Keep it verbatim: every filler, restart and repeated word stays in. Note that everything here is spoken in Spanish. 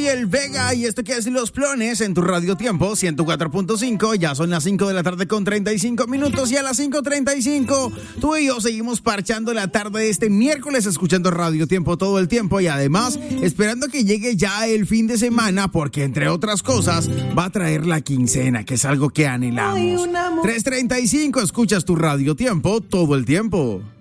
El Vega y esto que es Los Plones en tu Radio Tiempo ciento cuatro punto cinco. Ya son las cinco de la tarde con treinta y cinco minutos y a las cinco treinta y cinco tú y yo seguimos parchando la tarde de este miércoles escuchando Radio Tiempo todo el tiempo y además esperando que llegue ya el fin de semana porque entre otras cosas va a traer la quincena, que es algo que anhelamos. tres treinta y cinco, escuchas tu Radio Tiempo todo el tiempo.